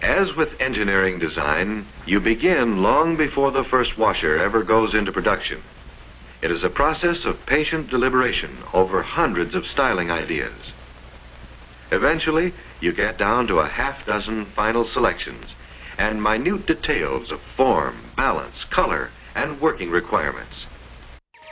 As with engineering design, you begin long before the first washer ever goes into production. It is a process of patient deliberation over hundreds of styling ideas. Eventually, you get down to a half-dozen final selections and minute details of form, balance, color, and working requirements.